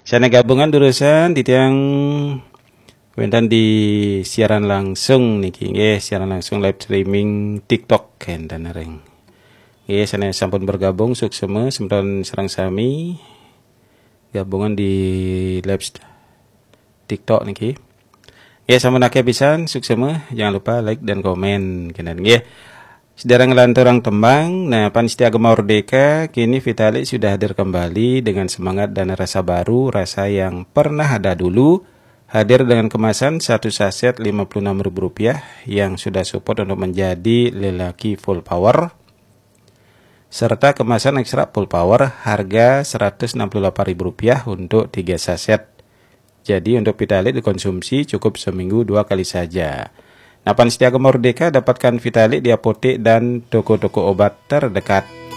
Sana gabungan durusan di tiang Wentan di siaran langsung niki nggih, siaran langsung live streaming TikTok kendan ring. Nggih, sana sampun bergabung suksema semton serang sami gabungan di live TikTok niki. Nggih, sampun akeh pisan suksema, jangan lupa like dan komen kendan nggih. Sedang ngelanturang tembang, nah Panitia Agama Merdeka kini Vitalik sudah hadir kembali dengan semangat dan rasa baru, rasa yang pernah ada dulu, hadir dengan kemasan satu saset Rp56.000 yang sudah support untuk menjadi lelaki full power, serta kemasan ekstra full power harga Rp168.000 untuk 3 saset. Jadi untuk Vitalik dikonsumsi cukup seminggu 2 kali saja. Nah, Panitia Agama Merdeka dapatkan Vitalik di apotek dan toko-toko obat terdekat.